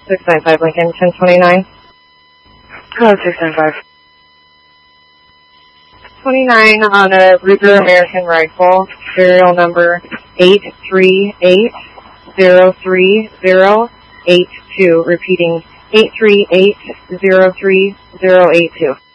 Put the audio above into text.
695 Lincoln, 1029. 695. 29 on a Ruger American rifle, serial number 838-03082, repeating 838-03082.